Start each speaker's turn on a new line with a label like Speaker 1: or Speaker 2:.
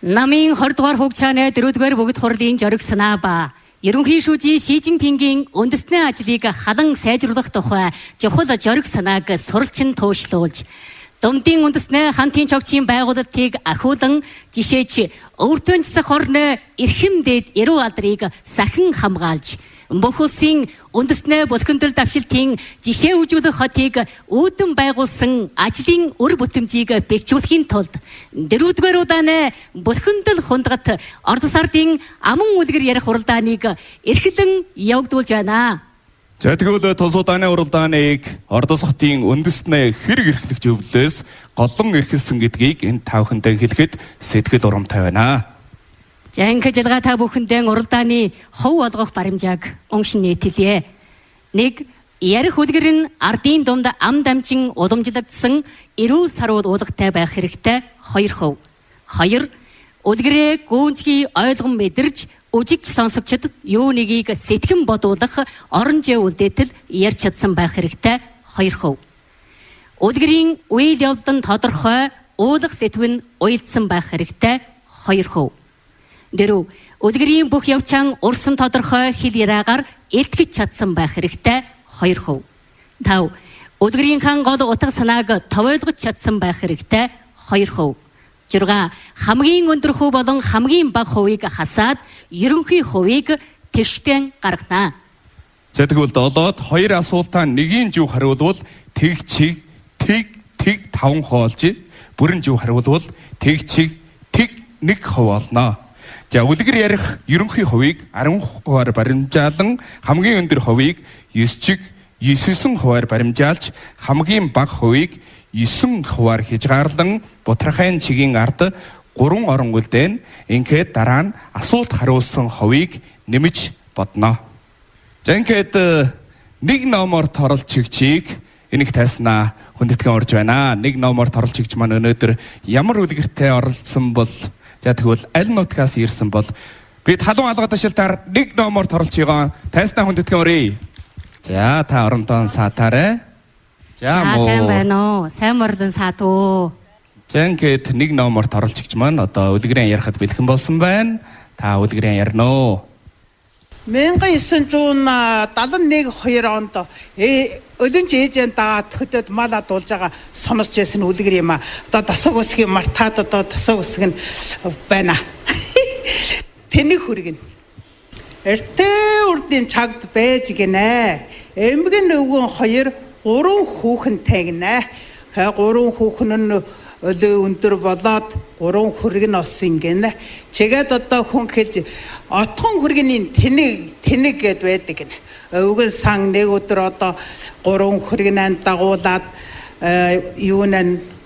Speaker 1: 남인 20дугаар хугацааны 4дугаар бүгд хурлын зориг санаа ба ерөнхий шүүжийн Ши Цзиньпингийн үндэсний ажлыг халан сайжруулах тухай чухал зориг санааг суралцсан туушлуулж Дундын үндэсний хамтын чогчийн байгуулалтыг ахиулан жишээч өөртөө цэцэх орны эрхэмдээд эрүү алдрыг сахин хамгаалж бүх улсын үндэсний булхиндал давшилтын жишээ үзүүлэх хотыг үүдэн байгуулсан ажлын үр бүтэмжийг бэхжүүлэхийн тулд 4-р удааны булхиндал хундгат ордос ардын аман үлгэр ярих уралдааныг эрхлэн явагдуулж байна.
Speaker 2: За тэгвэл тус удааны уралдааныг Ордос хотын үндэснээ хэрэг эрхлэгч өвлөөс голлон эрхэлсэн гэдгийг энэ тавхандаа хэлэхэд сэтгэл урамтай байна.
Speaker 1: За ингээд жилга та бүхэндээ уралдааны хов олгох баримжааг уншин нийтэлье. 1. Ярих үлгэр нь ардын дунд ам дамжин уламжлагдсан эрүүл сарууд уулгатай байх хэрэгтэй 2%. 2. Үлгэрээ гүнзгий ойлгон мэдэрч үжигч сонсогчдод юу нэгийг сэтгэн бодуулах орон зай үлдээтэл ярьж чадсан байх хэрэгтэй 2%. Үлгэрийн үйл явдал нь тодорхой уулах сэтв нь уйлдсан байх хэрэгтэй 2%. 4. Үлгэрийн бүх явцан урсан тодорхой хэл яраагаар илтгэж чадсан байх хэрэгтэй 2%. 5. Үлгэрийн хан гол утга санааг товойлгож чадсан байх хэрэгтэй 2%. 6. Хамгийн өндөр хувь болон хамгийн бага хувийг хасаад ерөнхий хувийг тэгштэй гаргана.
Speaker 2: За тэгвэл 7-д 2 асуултаа нэгийн зүг хариулвал тэг чиг тэг 5 хоолж бүрэн зүг хариулвал тэг чиг тэг 1% олно. За үлгэр ярих ерөнхий хувийг 10%-аар баримжаалан хамгийн өндөр хувийг 9 чиг 9% баримжаалж хамгийн бага хувийг 9%-аар хязгаарлан бутрахын чигийн ард 3 орон үлдээн ингээд дараа нь асуулт хариулсан хувийг нэмж бодно. За ингээд нэг номоор торол чигчийг энийг тайснаа хүндэтгэн орж байна. Нэг номоор торол чигч маань өнөөдөр ямар үлгэртэй оролцсон бол за тэгвэл аль нутгаас ирсэн бол би талуун алга ташилтаар нэг номоор торолж байгаа тайснаа хүндэтгэн оръё. За та оронтон саатаарэ. За муу.
Speaker 1: сайн байна уу? Сайн мордон саатуу.
Speaker 2: За ингээд нэг номоор торолж чигч маань одоо үлгэрийн ярихад бэлхэн болсон байна. Та үлгэрийн ярина уу?
Speaker 3: 1971-2 онд Өлөнч ээжэнд дагаад хөтөд мал адуулж байгаа сонсч байсан үлгэр юм а. Одоо дасаг үсгийн мартаад одоо дасаг үсэг нь байна. Тэнэг хүргэн. Эртээ урдын чагд байж гинэ. Эмгэн өвгөн 2 3 хүүхэнтэй гинэ. 3 хүүхэн нь өлөө өндөр болоод 3 хүргэн олсон гинэ. Чигээд одоо хүн хэлж отхон хүргэний тэнэг гэд байдаг гинэ. Өвгөн сан нэг өдөр одоо 3 хүргэнэн дагуулад юунан